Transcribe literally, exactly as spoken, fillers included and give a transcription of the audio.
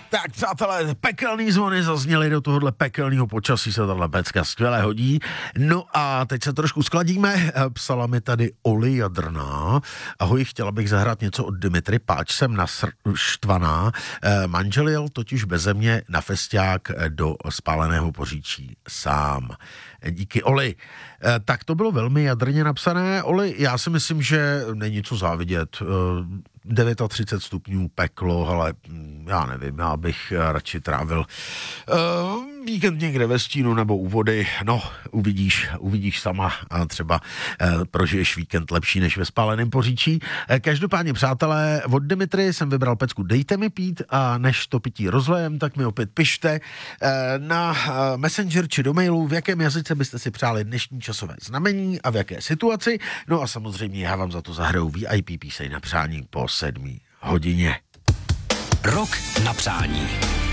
Tak přátelé, pekelný zvony zazněly do tohohle pekelného počasí, se tahle pecka skvěle hodí. No a teď se trošku skladíme, psala mi tady Oli Jadrná. Ahoj, chtěla bych zahrát něco od Dimitry, páč jsem naštvaná. Manžel jel totiž beze mě na festiák do spáleného Poříčí sám. Díky, Oli. Tak to bylo velmi jadrně napsané. Oli, já si myslím, že není co závidět. třicet devět stupňů peklo, ale já nevím, já bych radši trávil uh, víkend někde ve stínu nebo u vody. No, uvidíš, uvidíš sama a třeba uh, prožiješ víkend lepší než ve spáleném Poříčí. Uh, každopádně, přátelé, od Dimitry jsem vybral pecku Dejte mi pít a než to pití rozlejem, tak mi opět pište uh, na uh, Messenger či do mailu, v jakém jazyce byste si přáli dnešní časové znamení a v jaké situaci. No a samozřejmě já vám za to zahraju V I P píseň na přání po sedmý hodině. Rok na přání.